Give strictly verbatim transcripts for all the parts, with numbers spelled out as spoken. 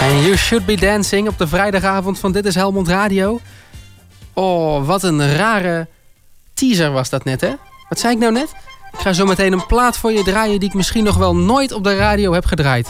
En You Should Be Dancing op de vrijdagavond van Dit is Helmond Radio. Oh, wat een rare teaser was dat net, hè? Wat zei ik nou net? Ik ga zo meteen een plaat voor je draaien die ik misschien nog wel nooit op de radio heb gedraaid.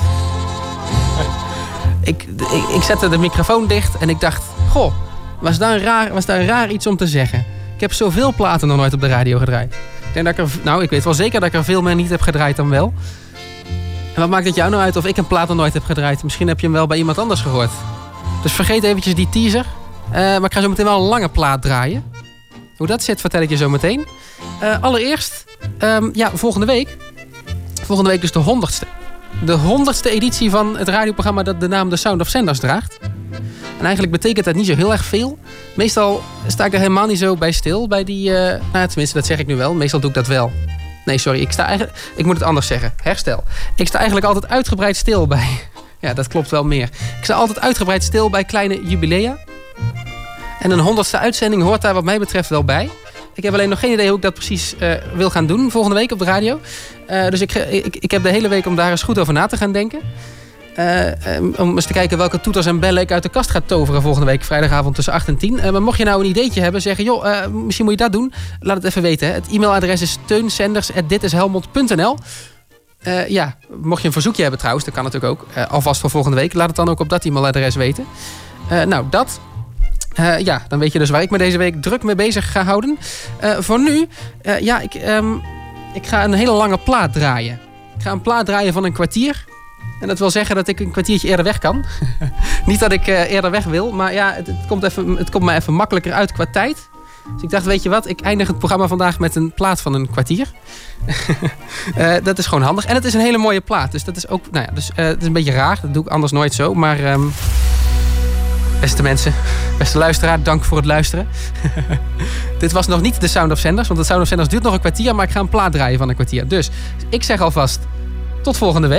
ik, ik, ik zette de microfoon dicht en ik dacht... Goh, was daar, een raar, was daar raar iets om te zeggen? Ik heb zoveel platen nog nooit op de radio gedraaid. Ik denk dat ik er, nou, ik weet wel zeker dat ik er veel meer niet heb gedraaid dan wel. En wat maakt het jou nou uit of ik een plaat nog nooit heb gedraaid? Misschien heb je hem wel bij iemand anders gehoord. Dus vergeet eventjes die teaser. Uh, maar ik ga zo meteen wel een lange plaat draaien. Hoe dat zit, vertel ik je zo meteen. Uh, allereerst, um, ja, volgende week. Volgende week dus de honderdste. De honderdste editie van het radioprogramma dat de naam The Sound of Sanders draagt. En eigenlijk betekent dat niet zo heel erg veel. Meestal sta ik er helemaal niet zo bij stil. Bij die, uh, nou, tenminste, dat zeg ik nu wel. Meestal doe ik dat wel. Nee, sorry, ik sta eigenlijk... Ik moet het anders zeggen. Herstel. Ik sta eigenlijk altijd uitgebreid stil bij... Ja, dat klopt wel meer. Ik sta altijd uitgebreid stil bij kleine jubilea. En een honderdste uitzending hoort daar wat mij betreft wel bij. Ik heb alleen nog geen idee hoe ik dat precies uh, wil gaan doen volgende week op de radio. Uh, dus ik, ik, ik heb de hele week om daar eens goed over na te gaan denken. Uh, um, om eens te kijken welke toeters en bellen ik uit de kast ga toveren volgende week vrijdagavond tussen acht en tien. Uh, maar mocht je nou een ideetje hebben, zeggen, joh, uh, misschien moet je dat doen. Laat het even weten. Hè. Het e-mailadres is steunsenders at ditishelmond punt n l. Uh, ja, mocht je een verzoekje hebben trouwens, dat kan natuurlijk ook. Uh, alvast voor volgende week. Laat het dan ook op dat e-mailadres weten. Uh, nou, dat... Uh, ja, dan weet je dus waar ik me deze week druk mee bezig ga houden. Uh, voor nu, uh, ja, ik, um, ik ga een hele lange plaat draaien. Ik ga een plaat draaien van een kwartier. En dat wil zeggen dat ik een kwartiertje eerder weg kan. Niet dat ik uh, eerder weg wil, maar ja, het, het, komt even, het komt me even makkelijker uit qua tijd. Dus ik dacht, weet je wat, ik eindig het programma vandaag met een plaat van een kwartier. uh, dat is gewoon handig. En het is een hele mooie plaat. Dus dat is ook, nou ja, dus, uh, het is een beetje raar. Dat doe ik anders nooit zo, maar... Um, Beste mensen, beste luisteraar, dank voor het luisteren. Dit was nog niet de Sound of Sanders, want de Sound of Sanders duurt nog een kwartier, maar ik ga een plaat draaien van een kwartier. Dus ik zeg alvast tot volgende week.